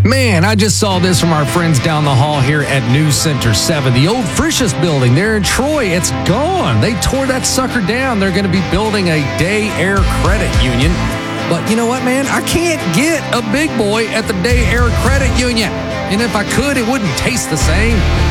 Man, I just saw this from our friends down the hall here at News Center 7. The old Frisch's building there in Troy, it's gone. They tore that sucker down. They're going to be building a day air credit union. But you know what, man? I can't get a big boy at the Day Air Credit Union. And if I could, it wouldn't taste the same.